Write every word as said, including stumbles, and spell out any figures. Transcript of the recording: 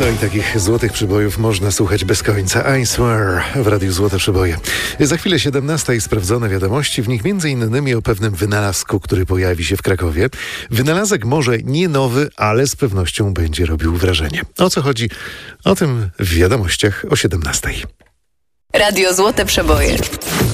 No i takich złotych przybojów można słuchać bez końca. I swear w Radiu Złote Przyboje. Za chwilę siedemnasta i sprawdzone wiadomości, w nich między innymi o pewnym wynalazku, który pojawi się w Krakowie. Wynalazek może nie nowy, ale z pewnością będzie robił wrażenie. O co chodzi? O tym w wiadomościach o siedemnastej. Radio Złote Przeboje.